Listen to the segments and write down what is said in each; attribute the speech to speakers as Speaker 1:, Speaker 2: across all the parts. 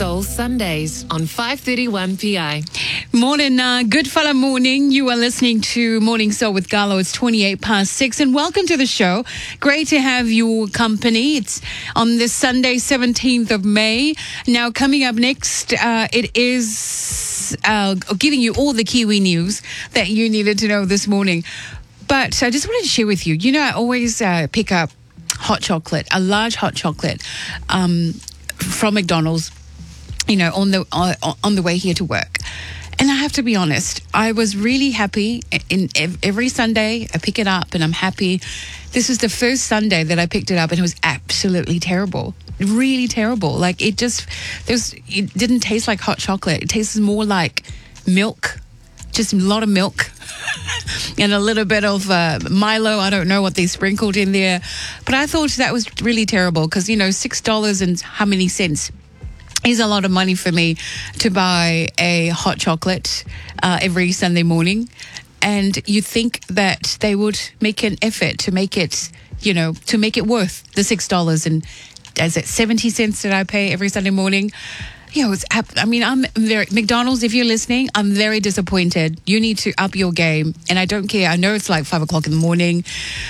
Speaker 1: Soul Sundays on 5:31 PI.
Speaker 2: Morning, Goodfella morning. You are listening to Morning Soul with Gallo. It's 6:28, and welcome to the show. Great to have your company. It's on this Sunday, 17th of May. Now, coming up next, it is giving you all the Kiwi news that you needed to know this morning. But I just wanted to share with you, I always pick up hot chocolate, a large hot chocolate from McDonald's, on the way here to work. And I have to be honest, I was really happy. Every Sunday, I pick it up and I'm happy. This was the first Sunday that I picked it up and it was absolutely terrible. Really terrible. Like it didn't taste like hot chocolate. It tastes more like milk, just a lot of milk and a little bit of Milo. I don't know what they sprinkled in there. But I thought that was really terrible because, $6 and how many cents is a lot of money for me to buy a hot chocolate every Sunday morning. And you think that they would make an effort to make it, to make it worth the $6 and is it 70 cents that I pay every Sunday morning? I'm very, McDonald's, if you're listening, I'm very disappointed. You need to up your game. And I don't care. I know it's like 5 o'clock in the morning,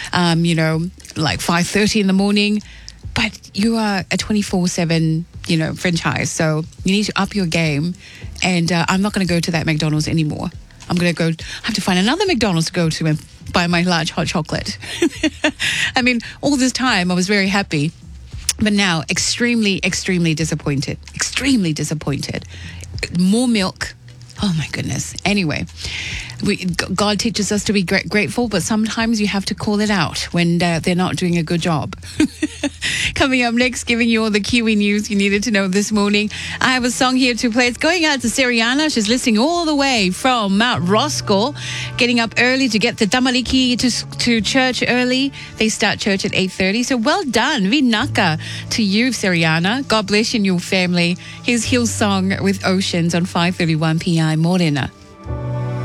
Speaker 2: like 5:30 in the morning, but you are a 24/7, franchise. So you need to up your game. And I'm not going to go to that McDonald's anymore. I'm going to have to find another McDonald's to go to and buy my large hot chocolate. All this time I was very happy. But now, extremely, extremely disappointed. Extremely disappointed. More milk. Oh, my goodness. Anyway, God teaches us to be grateful, but sometimes you have to call it out when they're not doing a good job. Coming up next, giving you all the Kiwi news you needed to know this morning. I have a song here to play. It's going out to Seriana. She's listening all the way from Mount Roskill, getting up early to get the Tamaliki to church early. They start church at 8:30. So well done. Vinaka to you, Seriana. God bless you and your family. Here's Hillsong with Oceans on 5:31 PI. Morena.